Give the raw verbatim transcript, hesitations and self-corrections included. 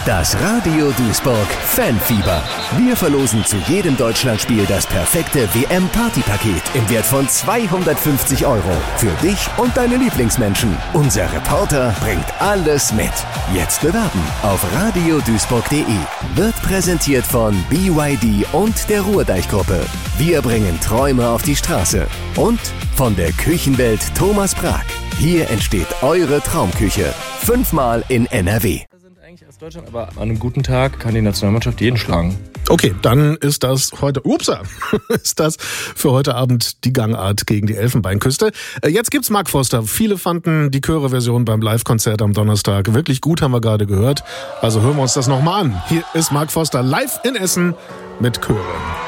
Das Radio Duisburg Fanfieber. Wir verlosen zu jedem Deutschlandspiel das perfekte W M-Partypaket im Wert von zweihundertfünfzig Euro. Für dich und deine Lieblingsmenschen. Unser Reporter bringt alles mit. Jetzt bewerben auf radio duisburg punkt de. Wird präsentiert von B Y D und der Ruhrdeich-Gruppe. Wir bringen Träume auf die Straße. Und von der Küchenwelt Thomas Prag. Hier entsteht eure Traumküche. Fünfmal in N R W. Als Deutschland, aber an einem guten Tag kann die Nationalmannschaft jeden schlagen. Okay, dann ist das heute, upsa, ist das für heute Abend die Gangart gegen die Elfenbeinküste. Jetzt gibt's Mark Foster. Viele fanden die Chöre-Version beim Live-Konzert am Donnerstag wirklich gut, haben wir gerade gehört. Also hören wir uns das nochmal an. Hier ist Mark Foster live in Essen mit Chören.